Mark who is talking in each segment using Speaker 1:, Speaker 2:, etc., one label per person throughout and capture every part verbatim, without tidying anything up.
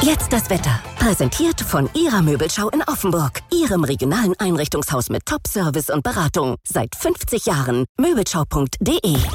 Speaker 1: Jetzt das Wetter. Präsentiert von Ihrer Möbelschau in Offenburg. Ihrem regionalen Einrichtungshaus mit Top-Service und Beratung. Seit fünfzig Jahren. Möbelschau punkt de.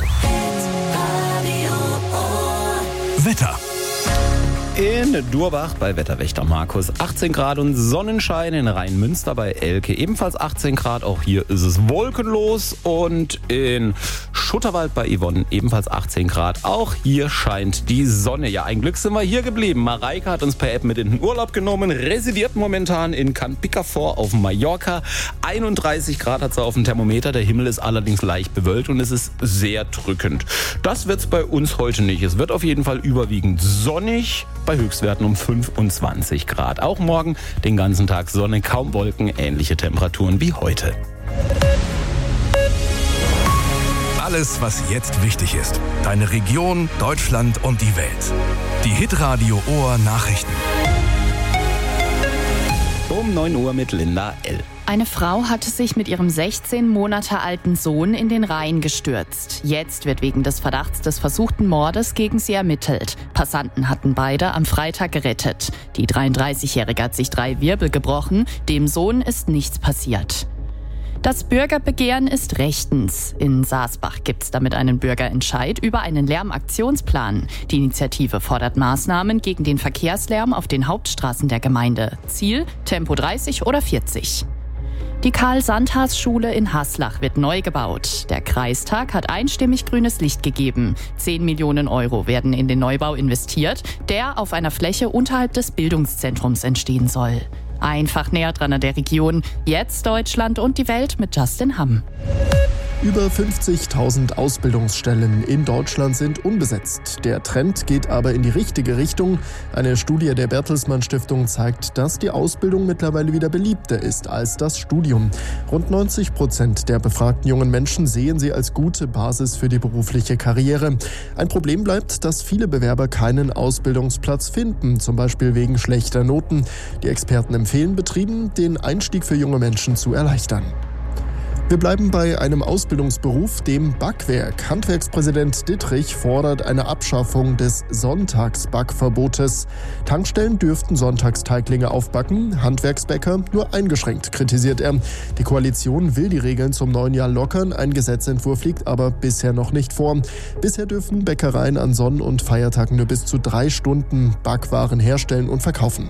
Speaker 2: Wetter.
Speaker 3: In Durbach bei Wetterwächter Markus achtzehn Grad und Sonnenschein, in Rheinmünster bei Elke ebenfalls achtzehn Grad, auch hier ist es wolkenlos, und in Schutterwald bei Yvonne ebenfalls achtzehn Grad, auch hier scheint die Sonne. Ja, ein Glück sind wir hier geblieben. Mareike hat uns per App mit in den Urlaub genommen, residiert momentan in Can Picafort auf Mallorca. einunddreißig Grad hat sie auf dem Thermometer, der Himmel ist allerdings leicht bewölkt und es ist sehr drückend. Das wird's bei uns heute nicht. Es wird auf jeden Fall überwiegend sonnig, bei Höchstwerten um fünfundzwanzig Grad. Auch morgen den ganzen Tag Sonne, kaum Wolken, ähnliche Temperaturen wie heute.
Speaker 2: Alles, was jetzt wichtig ist. Deine Region, Deutschland und die Welt. Die Hitradio Ohr Nachrichten.
Speaker 3: Um neun Uhr mit Linda L.
Speaker 4: Eine Frau hatte sich mit ihrem sechzehn Monate alten Sohn in den Rhein gestürzt. Jetzt wird wegen des Verdachts des versuchten Mordes gegen sie ermittelt. Passanten hatten beide am Freitag gerettet. Die dreiunddreißigjährige hat sich drei Wirbel gebrochen. Dem Sohn ist nichts passiert. Das Bürgerbegehren ist rechtens. In Saasbach gibt es damit einen Bürgerentscheid über einen Lärmaktionsplan. Die Initiative fordert Maßnahmen gegen den Verkehrslärm auf den Hauptstraßen der Gemeinde. Ziel Tempo dreißig oder vierzig. Die Karl-Sandhas-Schule in Haslach wird neu gebaut. Der Kreistag hat einstimmig grünes Licht gegeben. Zehn Millionen Euro werden in den Neubau investiert, der auf einer Fläche unterhalb des Bildungszentrums entstehen soll. Einfach näher dran an der Region. Jetzt Deutschland und die Welt mit Justin Hamm.
Speaker 5: Über fünfzigtausend Ausbildungsstellen in Deutschland sind unbesetzt. Der Trend geht aber in die richtige Richtung. Eine Studie der Bertelsmann Stiftung zeigt, dass die Ausbildung mittlerweile wieder beliebter ist als das Studium. Rund neunzig Prozent der befragten jungen Menschen sehen sie als gute Basis für die berufliche Karriere. Ein Problem bleibt, dass viele Bewerber keinen Ausbildungsplatz finden, zum Beispiel wegen schlechter Noten. Die Experten empfehlen Betrieben, den Einstieg für junge Menschen zu erleichtern. Wir bleiben bei einem Ausbildungsberuf, dem Backwerk. Handwerkspräsident Dittrich fordert eine Abschaffung des Sonntagsbackverbotes. Tankstellen dürften Sonntagsteiglinge aufbacken, Handwerksbäcker nur eingeschränkt, kritisiert er. Die Koalition will die Regeln zum neuen Jahr lockern. Ein Gesetzentwurf liegt aber bisher noch nicht vor. Bisher dürfen Bäckereien an Sonn- und Feiertagen nur bis zu drei Stunden Backwaren herstellen und verkaufen.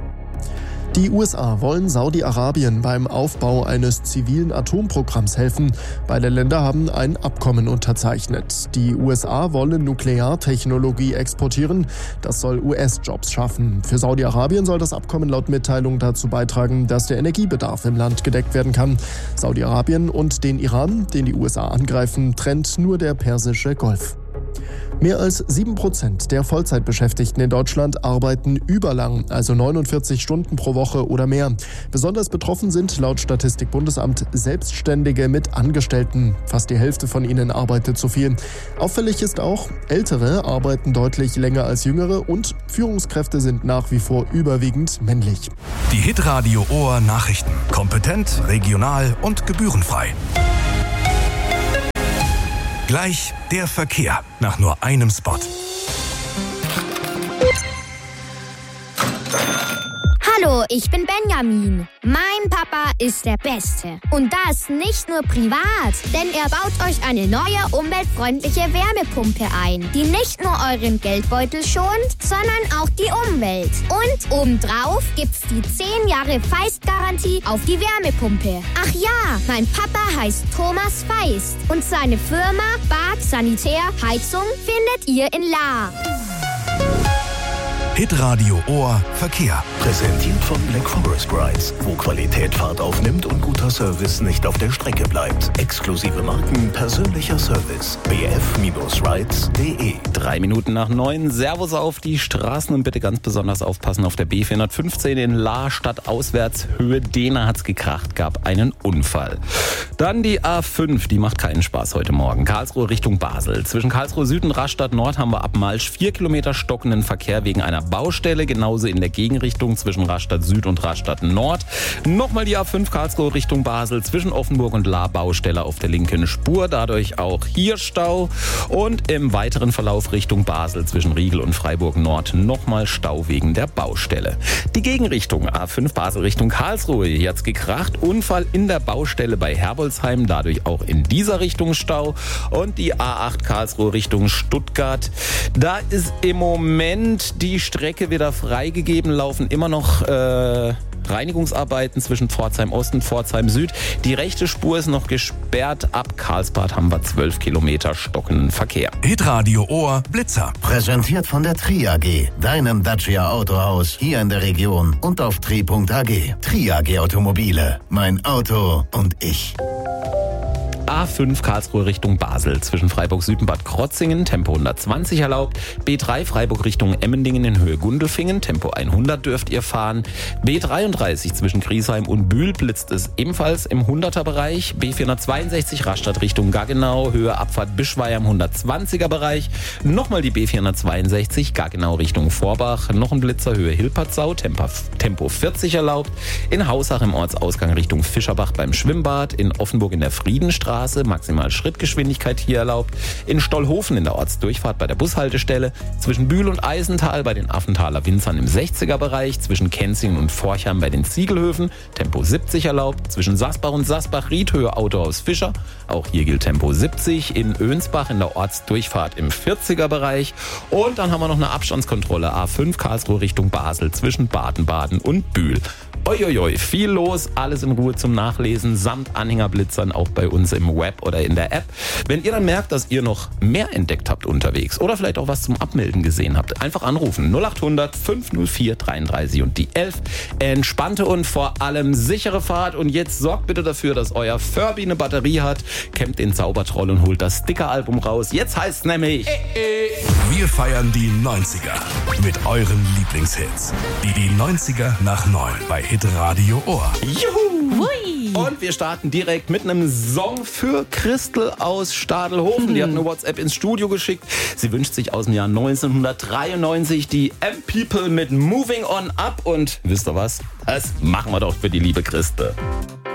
Speaker 5: Die U S A wollen Saudi-Arabien beim Aufbau eines zivilen Atomprogramms helfen. Beide Länder haben ein Abkommen unterzeichnet. Die U S A wollen Nukleartechnologie exportieren. Das soll U S-Jobs schaffen. Für Saudi-Arabien soll das Abkommen laut Mitteilung dazu beitragen, dass der Energiebedarf im Land gedeckt werden kann. Saudi-Arabien und den Iran, den die U S A angreifen, trennt nur der Persische Golf. Mehr als sieben Prozent der Vollzeitbeschäftigten in Deutschland arbeiten überlang, also neunundvierzig Stunden pro Woche oder mehr. Besonders betroffen sind laut Statistik-Bundesamt Selbstständige mit Angestellten. Fast die Hälfte von ihnen arbeitet zu viel. Auffällig ist auch, Ältere arbeiten deutlich länger als Jüngere und Führungskräfte sind nach wie vor überwiegend männlich.
Speaker 2: Die Hitradio Ohr Nachrichten. Kompetent, regional und gebührenfrei. Gleich der Verkehr nach nur einem Spot.
Speaker 6: Hallo, ich bin Benjamin. Mein Papa ist der Beste. Und das nicht nur privat, denn er baut euch eine neue umweltfreundliche Wärmepumpe ein, die nicht nur euren Geldbeutel schont, sondern auch die Umwelt. Und obendrauf gibt's die zehn Jahre Feist-Garantie auf die Wärmepumpe. Ach ja, mein Papa heißt Thomas Feist und seine Firma Bad Sanitär Heizung findet ihr in Lahr.
Speaker 2: Hitradio Ohr Verkehr.
Speaker 7: Präsentiert von Black Forest Rides, wo Qualität Fahrt aufnimmt und guter Service nicht auf der Strecke bleibt. Exklusive Marken, persönlicher Service. b f rides punkt de.
Speaker 3: Drei Minuten nach neun. Servus auf die Straßen und bitte ganz besonders aufpassen auf der B vierhundertfünfzehn in Lahr statt auswärts. Höhe Dehner hat's gekracht, gab einen Unfall. Dann die A fünf, die macht keinen Spaß heute Morgen. Karlsruhe Richtung Basel. Zwischen Karlsruhe Süd und Rastatt Nord haben wir ab Malsch vier Kilometer stockenden Verkehr wegen einer Baustelle, genauso in der Gegenrichtung zwischen Rastatt Süd und Rastatt Nord. Nochmal die A fünf Karlsruhe Richtung Basel zwischen Offenburg und Lahr Baustelle auf der linken Spur, dadurch auch hier Stau. Und im weiteren Verlauf Richtung Basel zwischen Riegel und Freiburg Nord nochmal Stau wegen der Baustelle. Die Gegenrichtung A fünf Basel Richtung Karlsruhe, hier hat's gekracht. Unfall in der Baustelle bei Herbolzheim, dadurch auch in dieser Richtung Stau. Und die A acht Karlsruhe Richtung Stuttgart, da ist im Moment die Strecke wieder freigegeben, laufen immer noch äh, Reinigungsarbeiten zwischen Pforzheim Ost und Pforzheim Süd. Die rechte Spur ist noch gesperrt. Ab Karlsbad haben wir zwölf Kilometer stockenden Verkehr.
Speaker 2: Hitradio Ohr Blitzer.
Speaker 7: Präsentiert von der Tri A G, deinem Dacia Autohaus hier in der Region und auf tri punkt a g. Tri A G Automobile, mein Auto und ich.
Speaker 3: A fünf Karlsruhe Richtung Basel zwischen Freiburg Süd und Bad Krotzingen, Tempo hundertzwanzig erlaubt. B drei Freiburg Richtung Emmendingen in Höhe Gundelfingen, Tempo hundert dürft ihr fahren. B dreiunddreißig zwischen Griesheim und Bühl blitzt es ebenfalls im hunderter Bereich. B vierhundertzweiundsechzig Rastatt Richtung Gaggenau, Höhe Abfahrt Bischweier im hundertzwanziger Bereich. Nochmal die B vierhundertzweiundsechzig Gaggenau Richtung Vorbach, noch ein Blitzer Höhe Hilpertsau, Tempo, Tempo vierzig erlaubt. In Hausach im Ortsausgang Richtung Fischerbach beim Schwimmbad, in Offenburg in der Friedenstraße, maximal Schrittgeschwindigkeit hier erlaubt. In Stollhofen in der Ortsdurchfahrt bei der Bushaltestelle. Zwischen Bühl und Eisental bei den Affenthaler Winzern im sechziger Bereich. Zwischen Kenzingen und Forchheim bei den Ziegelhöfen. Tempo siebzig erlaubt. Zwischen Sasbach und Sasbach-Riedhöhe Autohaus Fischer. Auch hier gilt Tempo siebzig. In Önsbach in der Ortsdurchfahrt im vierziger Bereich. Und dann haben wir noch eine Abstandskontrolle. A fünf Karlsruhe Richtung Basel zwischen Baden-Baden und Bühl. Uiuiui, viel los, alles in Ruhe zum Nachlesen, samt Anhängerblitzern auch bei uns im Web oder in der App. Wenn ihr dann merkt, dass ihr noch mehr entdeckt habt unterwegs oder vielleicht auch was zum Abmelden gesehen habt, einfach anrufen. null acht hundert fünf null vier dreiunddreißig und die elf. Entspannte und vor allem sichere Fahrt. Und jetzt sorgt bitte dafür, dass euer Furby eine Batterie hat. Kämmt den Zaubertroll und holt das Sticker-Album raus. Jetzt heißt's nämlich...
Speaker 2: Wir feiern die neunziger mit euren Lieblingshits. Die, die neunziger nach neun bei Hitradio Ohr.
Speaker 3: Juhu! Hui. Und wir starten direkt mit einem Song für Christel aus Stadelhofen. Mhm. Die hat eine WhatsApp ins Studio geschickt. Sie wünscht sich aus dem Jahr neunzehnhundertdreiundneunzig die M-People mit Moving On Up. Und wisst ihr was? Das machen wir doch für die liebe Christel.